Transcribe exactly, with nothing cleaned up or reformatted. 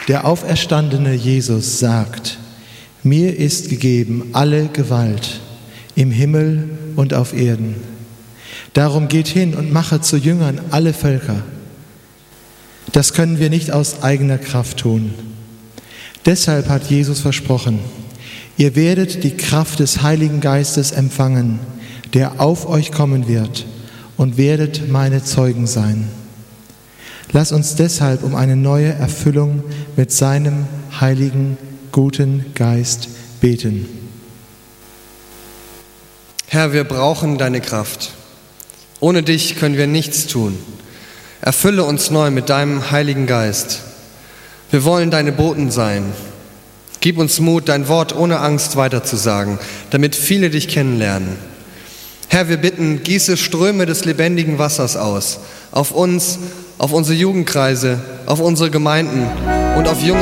Der auferstandene Jesus sagt: Mir ist gegeben alle Gewalt im Himmel und auf Erden. Darum geht hin und mache zu Jüngern alle Völker. Das können wir nicht aus eigener Kraft tun. Deshalb hat Jesus versprochen: Ihr werdet die Kraft des Heiligen Geistes empfangen, der auf euch kommen wird, und werdet meine Zeugen sein. Lass uns deshalb um eine neue Erfüllung mit seinem heiligen, guten Geist beten. Herr, wir brauchen deine Kraft. Ohne dich können wir nichts tun. Erfülle uns neu mit deinem Heiligen Geist. Wir wollen deine Boten sein. Gib uns Mut, dein Wort ohne Angst weiterzusagen, damit viele dich kennenlernen. Herr, wir bitten, gieße Ströme des lebendigen Wassers aus, auf uns, auf unsere Jugendkreise, auf unsere Gemeinden und auf junge